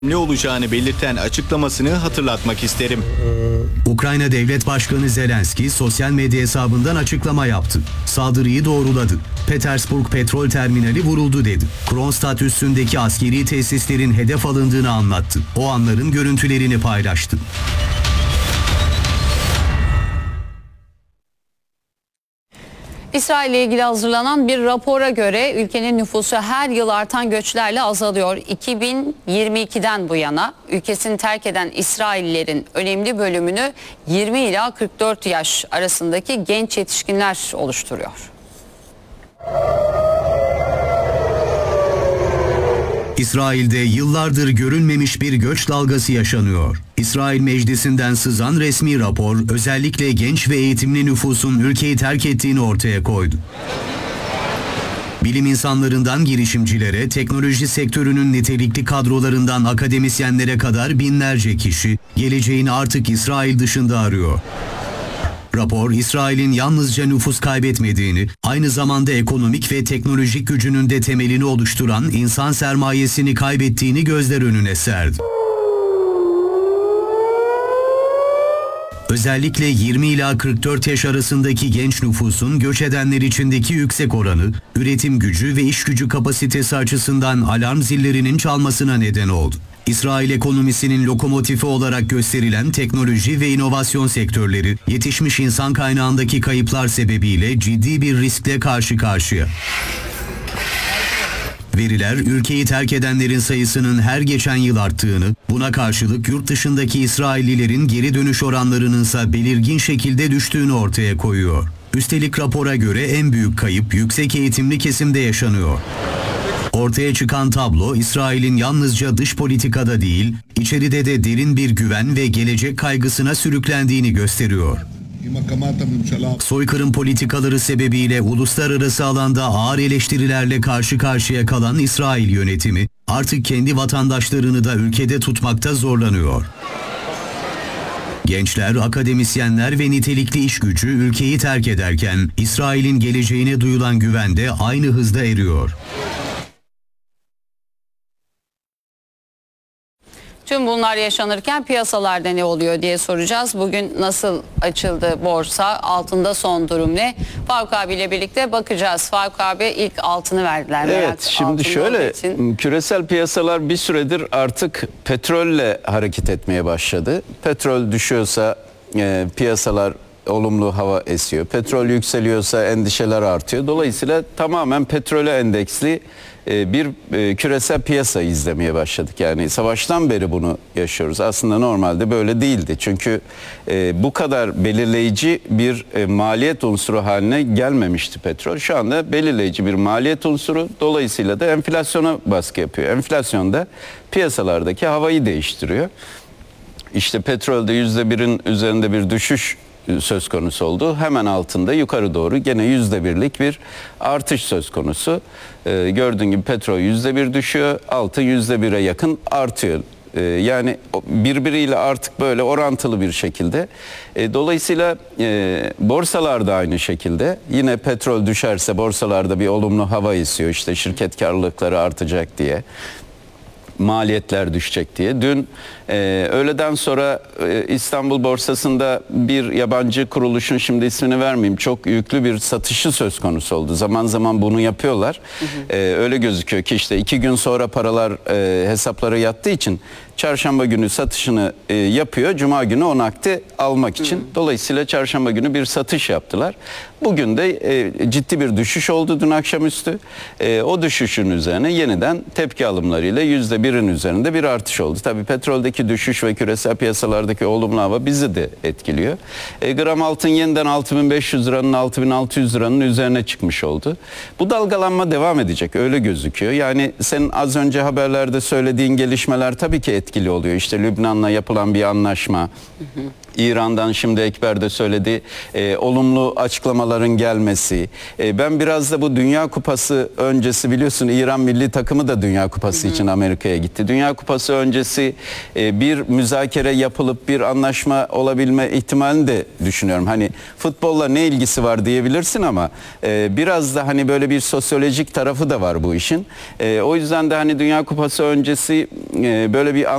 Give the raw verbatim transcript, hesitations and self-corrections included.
ne olacağını belirten açıklamasını hatırlatmak isterim. Ukrayna Devlet Başkanı Zelenski sosyal medya hesabından açıklama yaptı. Saldırıyı doğruladı. Petersburg petrol terminali vuruldu dedi. Kronstadt üssündeki askeri tesislerin hedef alındığını anlattı. O anların görüntülerini paylaştı. İsrail ile ilgili hazırlanan bir rapora göre ülkenin nüfusu her yıl artan göçlerle azalıyor. iki bin yirmi ikiden bu yana ülkesini terk eden İsraillilerin önemli bölümünü yirmi ila kırk dört yaş arasındaki genç yetişkinler oluşturuyor. İsrail'de yıllardır görülmemiş bir göç dalgası yaşanıyor. İsrail Meclisi'nden sızan resmi rapor özellikle genç ve eğitimli nüfusun ülkeyi terk ettiğini ortaya koydu. Bilim insanlarından girişimcilere, teknoloji sektörünün nitelikli kadrolarından akademisyenlere kadar binlerce kişi geleceğini artık İsrail dışında arıyor. Rapor, İsrail'in yalnızca nüfus kaybetmediğini, aynı zamanda ekonomik ve teknolojik gücünün de temelini oluşturan insan sermayesini kaybettiğini gözler önüne serdi. Özellikle yirmi ila kırk dört yaş arasındaki genç nüfusun göç edenler içindeki yüksek oranı, üretim gücü ve iş gücü kapasitesi açısından alarm zillerinin çalmasına neden oldu. İsrail ekonomisinin lokomotifi olarak gösterilen teknoloji ve inovasyon sektörleri, yetişmiş insan kaynağındaki kayıplar sebebiyle ciddi bir riskle karşı karşıya. Veriler, ülkeyi terk edenlerin sayısının her geçen yıl arttığını, buna karşılık yurt dışındaki İsraillilerin geri dönüş oranlarının ise belirgin şekilde düştüğünü ortaya koyuyor. Üstelik rapora göre en büyük kayıp yüksek eğitimli kesimde yaşanıyor. Ortaya çıkan tablo, İsrail'in yalnızca dış politikada değil, içeride de derin bir güven ve gelecek kaygısına sürüklendiğini gösteriyor. Soykırım politikaları sebebiyle uluslararası alanda ağır eleştirilerle karşı karşıya kalan İsrail yönetimi, artık kendi vatandaşlarını da ülkede tutmakta zorlanıyor. Gençler, akademisyenler ve nitelikli iş gücü ülkeyi terk ederken, İsrail'in geleceğine duyulan güven de aynı hızda eriyor. Tüm bunlar yaşanırken piyasalarda ne oluyor diye soracağız. Bugün nasıl açıldı borsa? Altında son durum ne? Faruk abiyle birlikte bakacağız. Faruk abi ilk altını verdiler. Evet, şimdi şöyle küresel piyasalar bir süredir artık petrolle hareket etmeye başladı. Petrol düşüyorsa e, piyasalar olumlu hava esiyor. Petrol yükseliyorsa endişeler artıyor. Dolayısıyla tamamen petrole endeksli bir küresel piyasa izlemeye başladık. Yani savaştan beri bunu yaşıyoruz. Aslında normalde böyle değildi. Çünkü bu kadar belirleyici bir maliyet unsuru haline gelmemişti petrol. Şu anda belirleyici bir maliyet unsuru. Dolayısıyla da enflasyona baskı yapıyor. Enflasyon da piyasalardaki havayı değiştiriyor. İşte petrolde yüzde birin üzerinde bir düşüş söz konusu oldu. Hemen altında yukarı doğru gene yüzde birlik bir artış söz konusu. Ee, gördüğün gibi petrol yüzde bir düşüyor, altın yüzde bire yakın artıyor. Ee, yani birbiriyle artık böyle orantılı bir şekilde. Ee, dolayısıyla e, borsalar da aynı şekilde. Yine petrol düşerse borsalarda bir olumlu hava esiyor. İşte şirket karlılıkları artacak diye. Maliyetler düşecek diye. Dün e, öğleden sonra e, İstanbul borsasında bir yabancı kuruluşun, şimdi ismini vermeyeyim, çok yüklü bir satışı söz konusu oldu. Zaman zaman bunu yapıyorlar. Hı hı. E, öyle gözüküyor ki işte iki gün sonra paralar e, hesaplara yattığı için çarşamba günü satışını e, yapıyor. Cuma günü o nakdi almak için. Hı. Dolayısıyla çarşamba günü bir satış yaptılar. Bugün de e, ciddi bir düşüş oldu dün akşamüstü. E, o düşüşün üzerine yeniden tepki alımlarıyla yüzde birin üzerinde bir artış oldu. Tabii petroldeki düşüş ve küresel piyasalardaki olumlu hava bizi de etkiliyor. E, gram altın yeniden altı bin beş yüz liranın altı bin altı yüz liranın üzerine çıkmış oldu. Bu dalgalanma devam edecek, öyle gözüküyor. Yani senin az önce haberlerde söylediğin gelişmeler tabii ki etkili oluyor. İşte Lübnan'la yapılan bir anlaşma. Hı hı. İran'dan şimdi Ekber de söyledi. E, olumlu açıklamaların gelmesi. E, ben biraz da bu Dünya Kupası öncesi, biliyorsun İran milli takımı da Dünya Kupası için Amerika'ya gitti. Dünya Kupası öncesi e, bir müzakere yapılıp bir anlaşma olabilme ihtimalini de düşünüyorum. Hani futbolla ne ilgisi var diyebilirsin ama e, biraz da hani böyle bir sosyolojik tarafı da var bu işin. E, o yüzden de hani Dünya Kupası öncesi e, böyle bir